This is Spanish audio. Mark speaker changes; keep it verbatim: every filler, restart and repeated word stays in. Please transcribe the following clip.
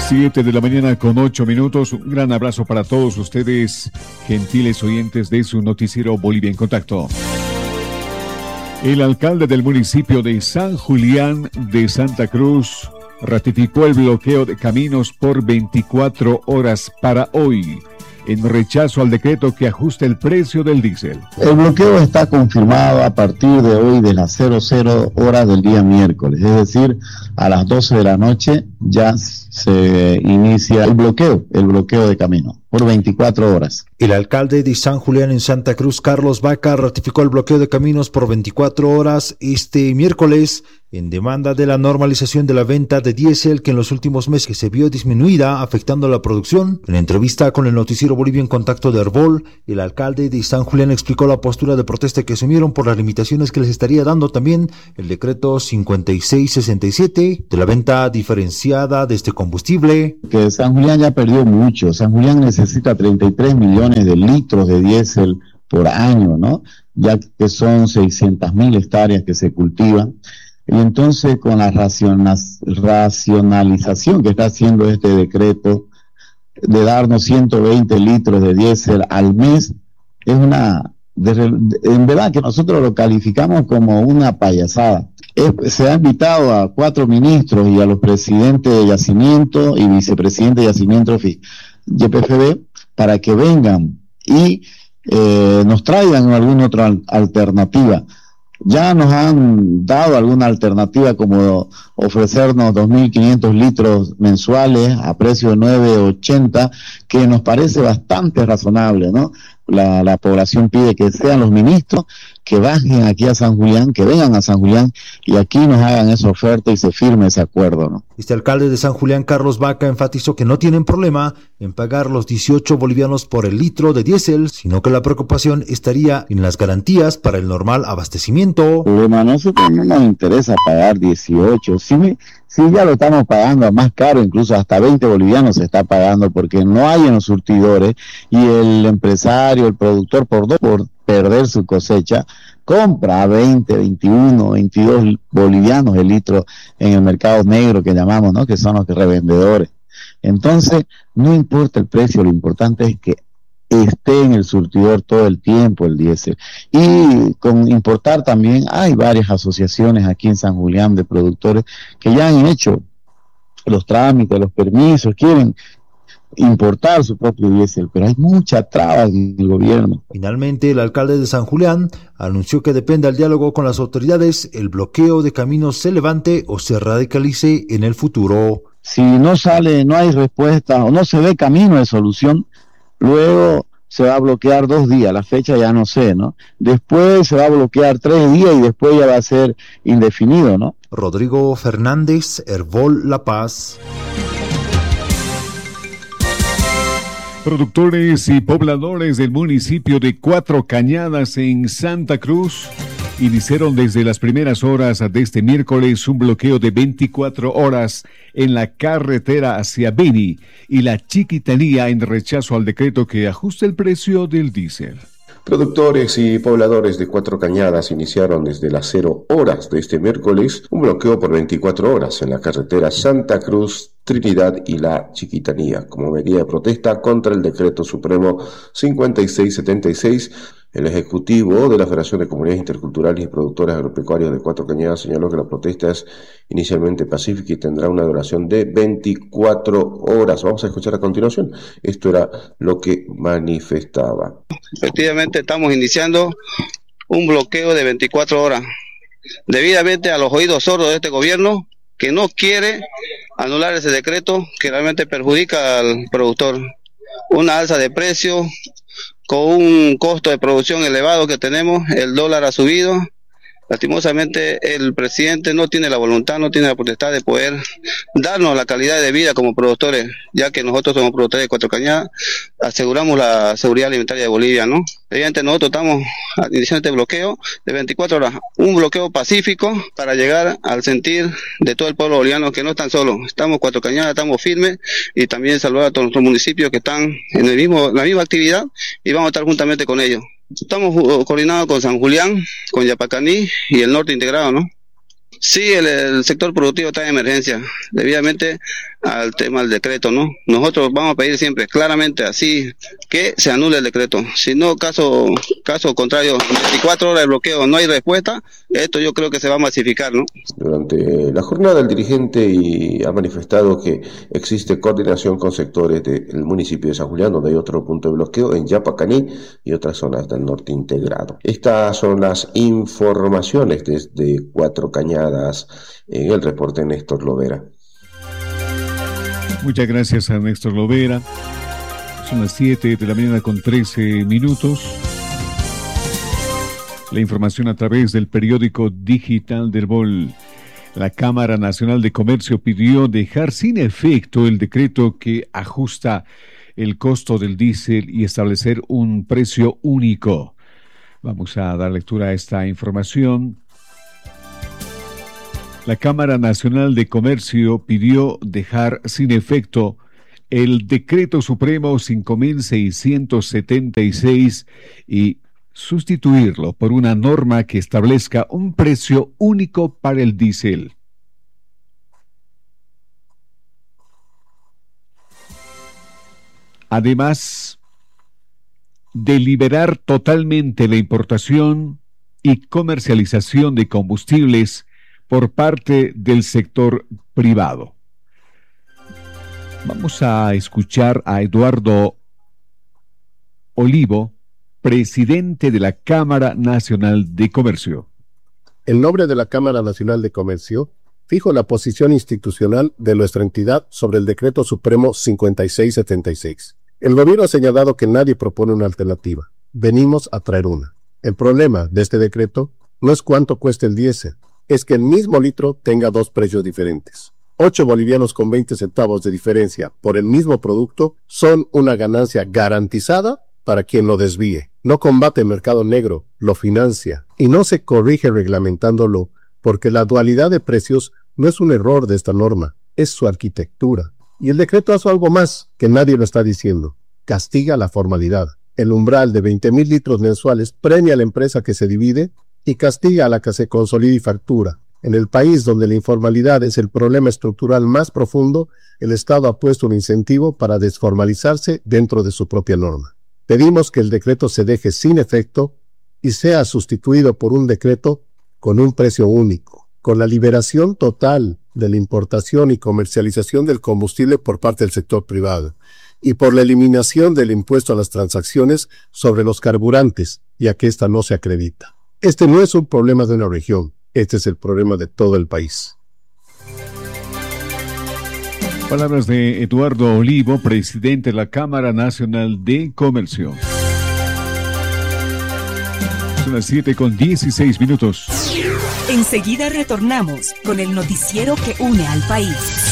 Speaker 1: Siete de la mañana con ocho minutos. Un gran abrazo para todos ustedes, gentiles oyentes de su noticiero Bolivia en Contacto. El alcalde del municipio de San Julián de Santa Cruz ratificó el bloqueo de caminos por veinticuatro horas para hoy, en rechazo al decreto que ajusta el precio del diésel.
Speaker 2: El bloqueo está confirmado a partir de hoy de las cero cero horas del día miércoles, es decir, a las doce de la noche ya se inicia el bloqueo, el bloqueo de camino, por veinticuatro horas.
Speaker 3: El alcalde de San Julián en Santa Cruz, Carlos Vaca, ratificó el bloqueo de caminos por veinticuatro horas este miércoles en demanda de la normalización de la venta de diésel que en los últimos meses se vio disminuida, afectando la producción. En entrevista con el noticiero Bolivia en Contacto de Herbol, el alcalde de San Julián explicó la postura de protesta que asumieron por las limitaciones que les estaría dando también el decreto cincuenta y seis sesenta y siete de la venta diferenciada de este combustible.
Speaker 2: Que San Julián ya perdió mucho. San Julián necesita treinta y tres millones de litros de diésel por año, ¿no? Ya que son seiscientas mil hectáreas que se cultivan. Y entonces, con la raciona- racionalización que está haciendo este decreto de darnos ciento veinte litros de diésel al mes, es una, de, de, en verdad que nosotros lo calificamos como una payasada. Es, se ha invitado a cuatro ministros y a los presidentes de yacimiento y vicepresidentes de yacimiento Y P F B para que vengan y eh, nos traigan alguna otra alternativa. Ya nos han dado alguna alternativa como ofrecernos dos mil quinientos litros mensuales a precio de nueve ochenta, que nos parece bastante razonable, ¿no? La, la población pide que sean los ministros que bajen aquí a San Julián, que vengan a San Julián y aquí nos hagan esa oferta y se firme ese acuerdo, ¿no?
Speaker 3: Este alcalde de San Julián, Carlos Vaca, enfatizó que no tienen problema en pagar los dieciocho bolivianos por el litro de diésel, sino que la preocupación estaría en las garantías para el normal abastecimiento.
Speaker 2: Problema, a nosotros no nos interesa pagar dieciocho, si, me, si ya lo estamos pagando más caro, incluso hasta veinte bolivianos se está pagando porque no hay en los surtidores y el empresario, el productor, por dos, por perder su cosecha, compra a veinte, veintiuno, veintidós bolivianos el litro en el mercado negro que llamamos, ¿no? Que son los revendedores. Entonces, no importa el precio, lo importante es que esté en el surtidor todo el tiempo el diésel. Y con importar también, hay varias asociaciones aquí en San Julián de productores que ya han hecho los trámites, los permisos, quieren importar su propio diésel, pero hay mucha traba en el gobierno.
Speaker 3: Finalmente, el alcalde de San Julián anunció que depende del diálogo con las autoridades, el bloqueo de caminos se levante o se radicalice en el futuro.
Speaker 2: Si no sale, no hay respuesta o no se ve camino de solución, luego se va a bloquear dos días, la fecha ya no sé, ¿no? Después se va a bloquear tres días y después ya va a ser indefinido, ¿no?
Speaker 3: Rodrigo Fernández, Herbol La Paz.
Speaker 1: Productores y pobladores del municipio de Cuatro Cañadas en Santa Cruz iniciaron desde las primeras horas de este miércoles un bloqueo de veinticuatro horas en la carretera hacia Beni y la Chiquitanía en rechazo al decreto que ajusta el precio del diésel.
Speaker 4: Productores y pobladores de Cuatro Cañadas iniciaron desde las cero horas de este miércoles un bloqueo por veinticuatro horas en la carretera Santa Cruz, Trinidad y la Chiquitanía, como medida de protesta contra el decreto supremo cincuenta y seis setenta y seis. El ejecutivo de la Federación de Comunidades Interculturales y Productores Agropecuarios de Cuatro Cañadas señaló que la protesta es inicialmente pacífica y tendrá una duración de veinticuatro horas. Vamos a escuchar a continuación. Esto era lo que manifestaba.
Speaker 5: Efectivamente, estamos iniciando un bloqueo de veinticuatro horas, debidamente a los oídos sordos de este gobierno, que no quiere anular ese decreto que realmente perjudica al productor. Una alza de precio con un costo de producción elevado que tenemos, el dólar ha subido. Lastimosamente el presidente no tiene la voluntad, no tiene la potestad de poder darnos la calidad de vida como productores, ya que nosotros somos productores de Cuatro Cañadas, aseguramos la seguridad alimentaria de Bolivia, ¿no? Evidentemente nosotros estamos iniciando este bloqueo de veinticuatro horas, un bloqueo pacífico para llegar al sentir de todo el pueblo boliviano que no están solos, estamos Cuatro Cañadas, estamos firmes, y también saludar a todos nuestros municipios que están en el mismo, la misma actividad, y vamos a estar juntamente con ellos. Estamos coordinados con San Julián, con Yapacaní y el norte integrado, ¿no? Sí, el, el sector productivo está en emergencia, debidamente al tema del decreto, ¿no? Nosotros vamos a pedir siempre claramente así que se anule el decreto. Si no, caso caso contrario, veinticuatro horas de bloqueo, no hay respuesta, esto yo creo que se va a masificar, ¿no?
Speaker 4: Durante la jornada, el dirigente y ha manifestado que existe coordinación con sectores del municipio de San Julián, donde hay otro punto de bloqueo en Yapacaní y otras zonas del norte integrado. Estas son las informaciones desde Cuatro Cañadas en el reporte de Néstor Lovera.
Speaker 1: Muchas gracias a Néstor Lovera. Son las siete de la mañana con trece minutos. La información a través del periódico digital del Bol. La Cámara Nacional de Comercio pidió dejar sin efecto el decreto que ajusta el costo del diésel y establecer un precio único. Vamos a dar lectura a esta información. La Cámara Nacional de Comercio pidió dejar sin efecto el Decreto Supremo cinco mil seiscientos setenta y seis y sustituirlo por una norma que establezca un precio único para el diésel. Además de liberar totalmente la importación y comercialización de combustibles por parte del sector privado. Vamos a escuchar a Eduardo Olivo, presidente de la Cámara Nacional de Comercio.
Speaker 6: En nombre de la Cámara Nacional de Comercio, fijo la posición institucional de nuestra entidad sobre el Decreto Supremo cincuenta y seis setenta y seis. El gobierno ha señalado que nadie propone una alternativa. Venimos a traer una. El problema de este decreto no es cuánto cuesta el diésel, es que el mismo litro tenga dos precios diferentes. ocho bolivianos con veinte centavos de diferencia por el mismo producto son una ganancia garantizada para quien lo desvíe. No combate el mercado negro, lo financia y no se corrige reglamentándolo, porque la dualidad de precios no es un error de esta norma, es su arquitectura. Y el decreto hace algo más que nadie lo está diciendo. Castiga la formalidad. El umbral de veinte mil litros mensuales premia a la empresa que se divide y castiga a la que se consolida y factura. En el país donde la informalidad es el problema estructural más profundo, el Estado ha puesto un incentivo para desformalizarse dentro de su propia norma. Pedimos que el decreto se deje sin efecto y sea sustituido por un decreto con un precio único, con la liberación total de la importación y comercialización del combustible por parte del sector privado, y por la eliminación del impuesto a las transacciones sobre los carburantes, ya que ésta no se acredita. Este no es un problema de una región, este es el problema de todo el país.
Speaker 1: Palabras de Eduardo Olivo, presidente de la Cámara Nacional de Comercio. Son las siete con dieciséis minutos.
Speaker 7: Enseguida retornamos con el noticiero que une al país.